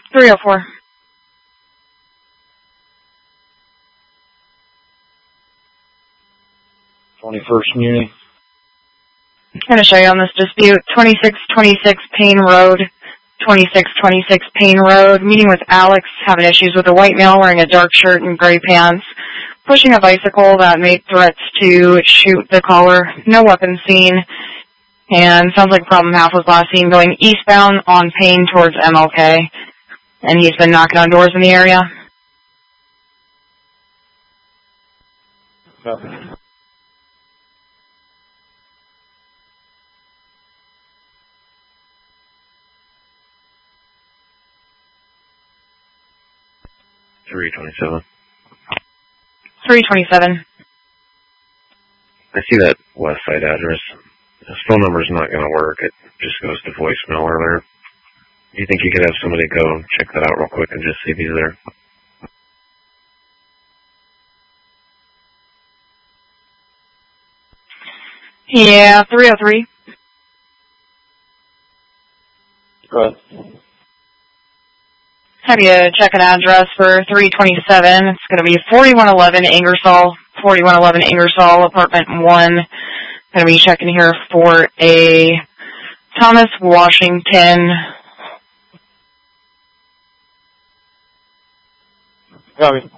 304. 21st Muni. I'm going to show you on this dispute. 2626 Payne Road. 2626 Payne Road. Meeting with Alex, having issues with a white male wearing a dark shirt and gray pants. Pushing a bicycle that made threats to shoot the caller. No weapon seen. And sounds like problem half was last seen going eastbound on Payne towards MLK. And he's been knocking on doors in the area. Copy. $327. 327. I see that west side address. His phone number's not going to work. It just goes to voicemail earlier. Do you think you could have somebody go check that out real quick and just see if he's there? Yeah, 303. Go ahead. Have you check an address for 327. It's going to be 4111 Ingersoll. 4111 Ingersoll, apartment 1. Going to be checking here for a Thomas Washington. Copy.